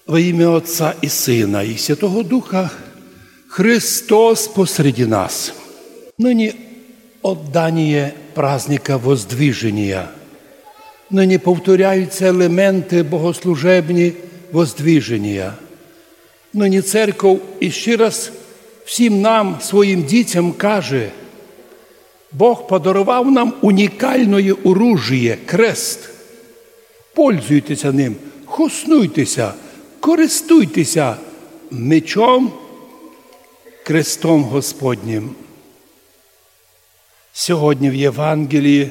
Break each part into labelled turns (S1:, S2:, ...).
S1: Во ім'я Отця і Сина, і Святого Духа, Христос посреди нас. Ныне отдание праздника Воздвижения. Нині повторяються елементи богослужебні Воздвиження. Нині церков іще раз всім нам, своїм дітям каже, Бог подарував нам унікальне оружие – крест. Пользуйтеся ним, хоснуйтеся, користуйтеся мечом, крестом Господнім. Сьогодні в Євангелії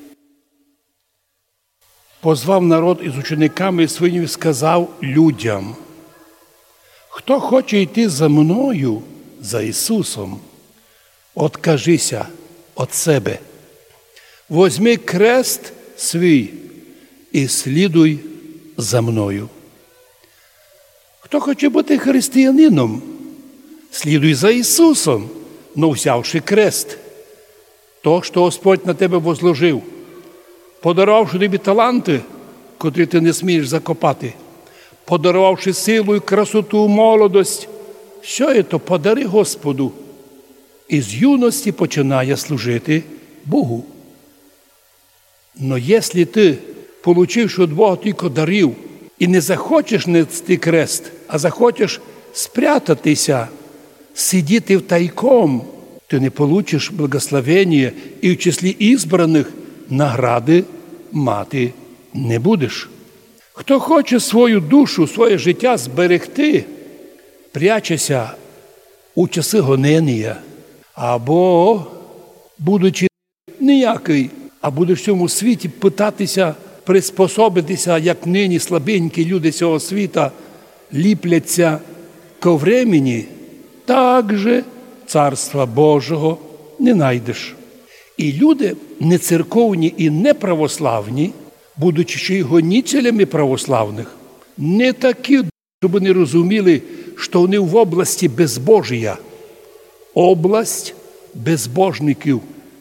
S1: позвав народ із учениками своїми і сказав людям: хто хоче йти за мною, за Ісусом, откажися від себе, возьми крест свій і слідуй за мною. Хто хоче бути християнином, слідуй за Ісусом, но взявши крест, то, що Господь на тебе возложив, подарувавши тобі таланти, котрі ти не смієш закопати, подарувавши силу і красоту, молодость, що це подари Господу. І з юності починає служити Богу. Но якщо ти, получивши від Бога тільки дарів, і не захочеш нести крест, а захочеш спрятатися, сидіти втайком, ти не получиш благословення і в числі ізбраних награди мати не будеш. Хто хоче свою душу, своє життя зберегти, прячеся у часи гонення, або, будучи ніякий, а будеш в цьому світі питатися приспособитися, як нині слабенькі люди цього світа ліпляться ко времени, так же Царства Божого не знайдеш. І люди не церковні і не православні, будучи ще й гонителями православних, не такі, щоб вони розуміли, що вони в області безбожія. Область безбожників,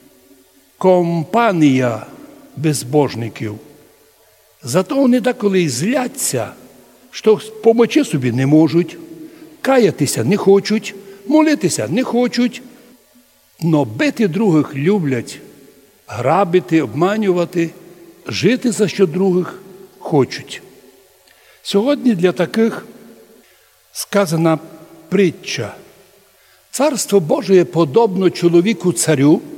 S1: компанія безбожників. Зато вони деколи й зляться, що помочи собі не можуть, каятися не хочуть, молитися не хочуть, но бити других люблять, грабити, обманювати, жити за що других хочуть. Сьогодні для таких сказана притча. Царство Божие подобно чоловіку-царю,